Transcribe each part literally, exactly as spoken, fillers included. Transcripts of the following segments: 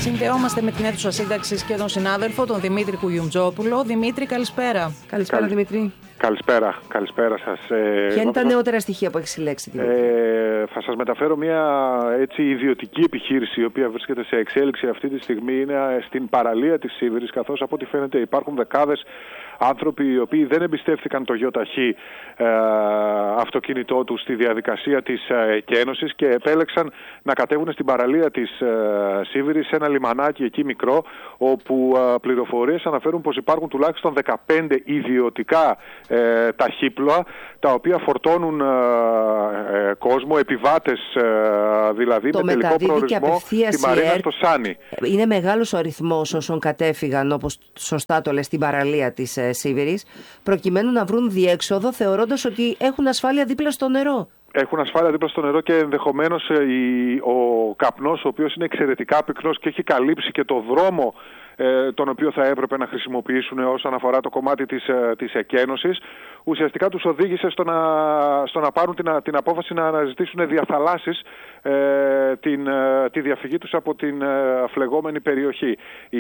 Συνδεόμαστε με την αίθουσα σύνταξης και τον συνάδελφο, τον Δημήτρη Κουγιουμτζόπουλο. Δημήτρη, καλησπέρα. Καλησπέρα, Καλη... Δημήτρη. Καλησπέρα, καλησπέρα σας. Ποια είναι τα νεότερα στοιχεία που έχει συλλέξει, Δημήτρη? Ε, θα σας μεταφέρω μια έτσι ιδιωτική επιχείρηση, η οποία βρίσκεται σε εξέλιξη αυτή τη στιγμή. Είναι στην παραλία της Σίβηρης, καθώς από ό,τι φαίνεται υπάρχουν δεκάδες άνθρωποι οι οποίοι δεν εμπιστεύτηκαν το γιοταχή ε, αυτοκίνητό τους στη διαδικασία της ε, εκένωσης και επέλεξαν να κατέβουν στην παραλία της ε, Σίβηρης, σε ένα λιμανάκι εκεί μικρό, όπου ε, πληροφορίες αναφέρουν πως υπάρχουν τουλάχιστον δεκαπέντε ιδιωτικά ε, ταχύπλοα, τα οποία φορτώνουν ε, ε, κόσμο, επιβάτες ε, δηλαδή, το με τελικό προορισμό τη Μαρίνα στο Σάνι. Είναι μεγάλος ο αριθμός όσων κατέφυγαν, όπως σωστά το λες, στην παραλία της ε, Σίβηρης, προκειμένου να βρουν διέξοδο, θεωρώντας ότι έχουν ασφάλεια δίπλα στο νερό. Έχουν ασφάλεια δίπλα στο νερό και ενδεχομένως ε, η, ο καπνός, ο οποίος είναι εξαιρετικά πυκνός και έχει καλύψει και το δρόμο ε, τον οποίο θα έπρεπε να χρησιμοποιήσουν όσον αφορά το κομμάτι της, ε, της εκένωσης, ουσιαστικά τους οδήγησε στο να, στο να πάρουν την, την απόφαση να αναζητήσουν διαθαλάσσεις ε, την, ε, τη διαφυγή τους από την ε, φλεγόμενη περιοχή. Η,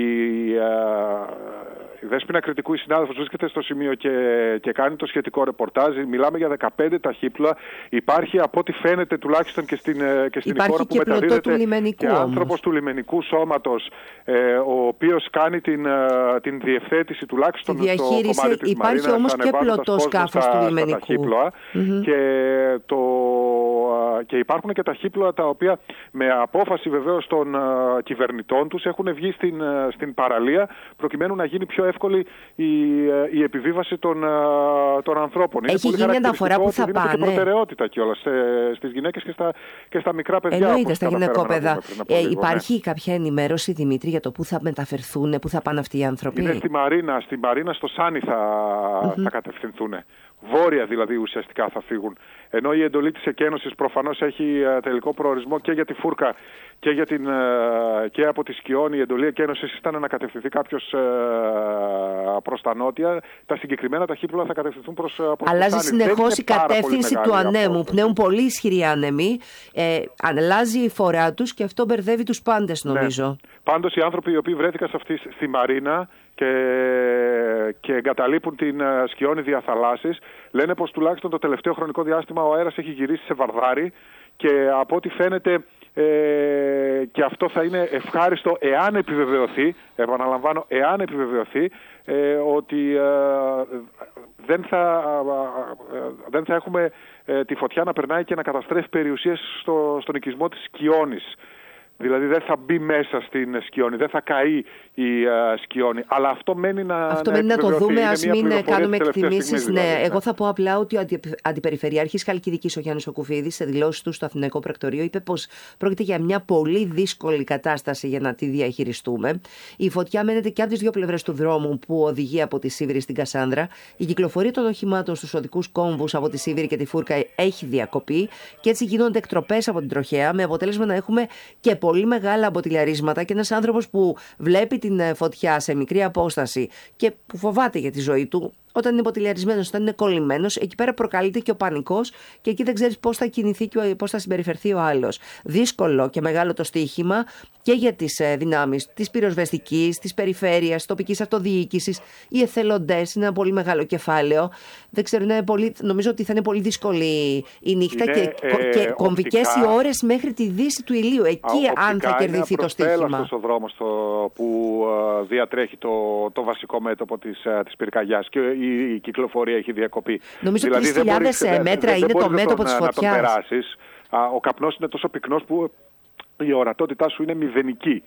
ε, η Δέσποινα Κρητικού, η συνάδελφος, βρίσκεται στο σημείο και, και κάνει το σχετικό ρεπορτάζ. Μιλάμε για δεκαπέντε ταχύπλοα. Υπάρχει, από ό,τι φαίνεται τουλάχιστον και στην, και στην εικόνα που μεταδίδεται, και άνθρωπος του λιμενικού σώματος, ε, ο οποίος κάνει την, την διευθέτηση τουλάχιστον στο κομμάτι της υπάρχει Μαρίνας, όμως και πλωτό σκάφος του λιμενικού. Mm-hmm. Και, το, και υπάρχουν και ταχύπλοα τα οποία με απόφαση βεβαίως των uh, κυβερνητών τους έχουν βγει στην, uh, στην παραλία, προκειμένου να γίνει πιο εύκολη η, uh, η επιβίβαση των, uh, των ανθρώπων. Έχει γίνει αναφορά που θα ότι πάνε. Είναι προτεραιότητα κιόλας στις γυναίκες και στα, και στα μικρά παιδιά. Εννοείται, στα γυναικόπαιδα. Ε, λίγο, υπάρχει ναι. κάποια ενημέρωση, Δημήτρη, για το πού θα μεταφερθούν, πού θα πάνε αυτοί οι άνθρωποι? Είναι στη Μαρίνα, στην Μαρίνα στο Σάνι θα, mm-hmm. θα κατευθυνθούν. Βόρεια δηλαδή ουσιαστικά θα φύγουν. Ενώ η εντολή της εκένωσης προφανώς έχει uh, τελικό προορισμό και για τη Φούρκα και, για την, uh, και από τη Σκιώνη. Η εντολή εκένωσης ήταν να κατευθυνθεί κάποιος uh, προς τα νότια. Τα συγκεκριμένα ταχύπλοα θα κατευθυνθούν προς, uh, προς αλλάζει το Σάνι. συνεχώς η κατεύθυνση του ανέμου. Πνέουν πολύ ισχυροί άνεμοι. Ε, αλλάζει η φορά τους και αυτό μπερδεύει τους πάντες, νομίζω. Ναι. Πάντως οι άνθρωποι οι οποίοι βρέθηκαν σε αυτή, στη Μαρίνα και, και εγκαταλείπουν την uh, Σκιώνη διαθαλάσσης, λένε πως τουλάχιστον το τελευταίο χρονικό διάστημα ο αέρας έχει γυρίσει σε βαρδάρι και από ό,τι φαίνεται ε, και αυτό θα είναι ευχάριστο εάν επιβεβαιωθεί, επαναλαμβάνω, εάν επιβεβαιωθεί ε, ότι ε, δεν, θα, ε, δεν θα έχουμε ε, τη φωτιά να περνάει και να καταστρέφει περιουσίες στο, στον οικισμό της Σκιώνης. Δηλαδή δεν θα μπει μέσα στην Σκιώνη, δεν θα καεί η uh, Σκιώνη. Αλλά αυτό μένει να, αυτό να μένει να το δούμε, ας μην κάνουμε εκτιμήσεις. Δηλαδή, ναι, εγώ θα πω απλά ότι ο αντι, Αντιπεριφερειάρχης Χαλκιδικής, ο Γιάννης Οκουφίδης, σε δηλώσεις του στο Αθηναϊκό Πρακτορείο, είπε πως πρόκειται για μια πολύ δύσκολη κατάσταση για να τη διαχειριστούμε. Η φωτιά μένεται και από τις δύο πλευρές του δρόμου που οδηγεί από τη Σίβηρη στην Κασάνδρα. Η κυκλοφορία των οχημάτων στους οδικούς κόμβους από τη Σίβηρη και τη Φούρκα έχει διακοπεί και έτσι γίνονται εκτροπές από την τροχέα, με αποτέλεσμα να έχουμε και πολύ μεγάλα μποτιλιαρίσματα και ένας άνθρωπος που βλέπει την φωτιά σε μικρή απόσταση και που φοβάται για τη ζωή του, όταν είναι μποτιλιαρισμένος, όταν είναι κολλημένος, εκεί πέρα προκαλείται και ο πανικός και εκεί δεν ξέρεις πώς θα κινηθεί και πώς θα συμπεριφερθεί ο άλλος. Δύσκολο και μεγάλο το στοίχημα και για τις δυνάμεις της πυροσβεστικής, της περιφέρειας, τοπικής αυτοδιοίκησης. Οι εθελοντές είναι ένα πολύ μεγάλο κεφάλαιο. Δεν ξέρω, είναι πολύ, νομίζω ότι θα είναι πολύ δύσκολη η νύχτα είναι, και, ε, και κομβικές οι ώρες μέχρι τη δύση του ηλίου. Εκεί α, αν θα κερδιθεί το στοίχημα. Είναι ο δρόμος που uh, διατρέχει το, το βασικό μέτωπο της, uh, της πυρκαγιάς και η, η κυκλοφορία έχει διακοπεί. Νομίζω ότι τρεις χιλιάδες μέτρα είναι το μέτωπο της φωτιάς. Να τον περάσεις. Ο καπνός είναι τόσο πυκνός που η ορατότητά σου είναι μηδενική.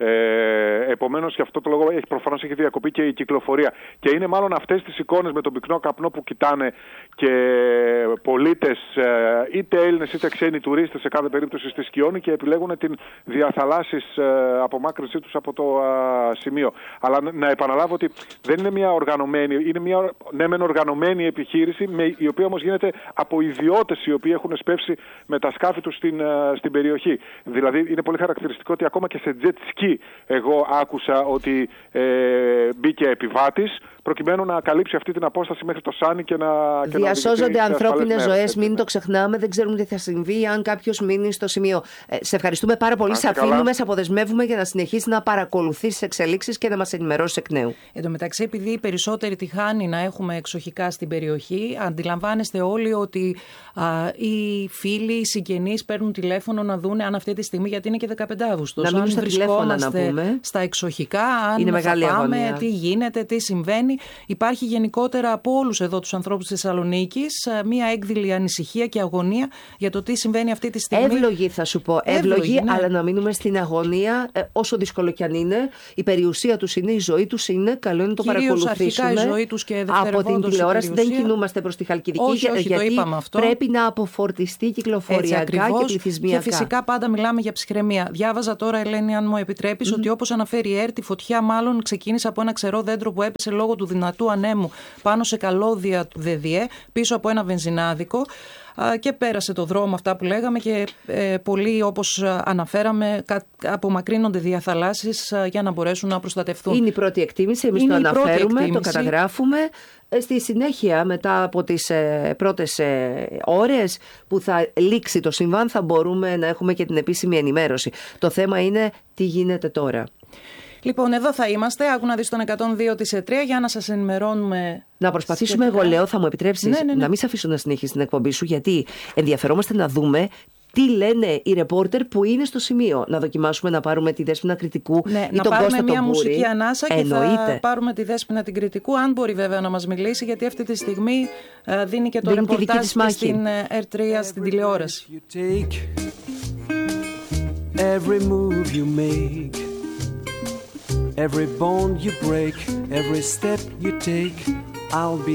Ε, επομένως, γι' αυτό το λόγο έχει, προφανώς έχει διακοπεί και η κυκλοφορία. Και είναι μάλλον αυτές τις εικόνες με τον πυκνό καπνό που κοιτάνε και πολίτες, είτε Έλληνες είτε ξένοι τουρίστες σε κάθε περίπτωση στη Σκιώνη, και επιλέγουν την διαθαλάσσης απομάκρυνσή τους από το α, σημείο. Αλλά να επαναλάβω ότι δεν είναι μια οργανωμένη, είναι μια ναι μεν οργανωμένη επιχείρηση, με, η οποία όμως γίνεται από ιδιώτες οι οποίοι έχουν σπεύσει με τα σκάφη τους στην, α, στην περιοχή. Δηλαδή είναι πολύ χαρακτηριστικό ότι ακόμα και σε jet ski εγώ άκουσα ότι ε, μπήκε επιβάτης, προκειμένου να καλύψει αυτή την απόσταση μέχρι το Σάνι και να. Και διασώζονται να ανθρώπινες ζωές, μην το ξεχνάμε, δεν ξέρουμε τι θα συμβεί αν κάποιος μείνει στο σημείο. Ε, σε ευχαριστούμε πάρα πολύ. Σε αφήνουμε, σε αποδεσμεύουμε για να συνεχίσει να παρακολουθεί τις εξελίξεις και να μας ενημερώσει εκ νέου. Εν τω μεταξύ, επειδή οι περισσότεροι τυχάνει να έχουμε εξοχικά στην περιοχή, αντιλαμβάνεστε όλοι ότι α, οι φίλοι, οι συγγενείς παίρνουν τηλέφωνο να δουν αν αυτή τη στιγμή, γιατί είναι και δεκαπέντε Αυγούστου. Να μείνουν στα τηλέφωνα, να πούμε. Στα εξοχικά, αν είναι θα πάμε, αγωνία. τι γίνεται, τι συμβαίνει. Υπάρχει γενικότερα από όλους εδώ τους ανθρώπους της Θεσσαλονίκης μία έκδηλη ανησυχία και αγωνία για το τι συμβαίνει αυτή τη στιγμή. Εύλογη, θα σου πω. Εύλογη, Εύλογη ναι. Αλλά να μείνουμε στην αγωνία, ε, όσο δύσκολο κι αν είναι. Η περιουσία τους είναι, η ζωή τους είναι. Καλό είναι να το Κυρίως παρακολουθήσουμε. Αρχικά η ζωή τους και από την τηλεόραση. Δεν κινούμαστε προς τη Χαλκιδική. Όχι, όχι, γιατί το είπαμε αυτό. Πρέπει να αποφορτιστεί κυκλοφοριακά και πληθυσμιακά. Και φυσικά πάντα μιλάμε για ψυχραιμία. Διάβαζα τώρα, Ελένη, αν μου επιτρέπεις, mm-hmm. ότι όπως αναφέρει η ΕΡΤ, η φωτιά μάλλον ξεκίνησε από ένα ξερό δέντρο που έπεσε λόγω του δυνατού ανέμου πάνω σε καλώδια του ΔΕΔΙΕ, πίσω από ένα βενζινάδικο. Και πέρασε το δρόμο, αυτά που λέγαμε, και ε, πολλοί, όπως αναφέραμε, κα, απομακρύνονται διαθαλάσσεις για να μπορέσουν να προστατευτούν. Είναι η πρώτη εκτίμηση, εμείς το αναφέρουμε, το καταγράφουμε. Στη συνέχεια, μετά από τις ε, πρώτες ε, ώρες που θα λήξει το συμβάν, θα μπορούμε να έχουμε και την επίσημη ενημέρωση. Το θέμα είναι τι γίνεται τώρα. Λοιπόν, εδώ θα είμαστε. Άκου να δεις τον εκατόν δύο της ΕΤΡΙΑ για να σας ενημερώνουμε. Να προσπαθήσουμε, σχετικά. Εγώ λέω, θα μου επιτρέψεις ναι, ναι, ναι. να μην σε αφήσω να συνεχίσεις την εκπομπή σου, γιατί ενδιαφερόμαστε να δούμε τι λένε οι ρεπόρτερ που είναι στο σημείο. Να δοκιμάσουμε να πάρουμε τη Δέσποινα Κρητικού ναι, ή να τον πάρουμε Κώστα μια τον Μπούρη. Μουσική ανάσα και Εννοείται. Θα πάρουμε τη Δέσποινα την Κρητικού, αν μπορεί βέβαια να μας μιλήσει, γιατί αυτή τη στιγμή uh, δίνει και το δίνει ρεπορτάζ και στην ΕΡΤΡΙΑ στην τηλεόραση. Every move you make, every bone you break, every step you take, I'll be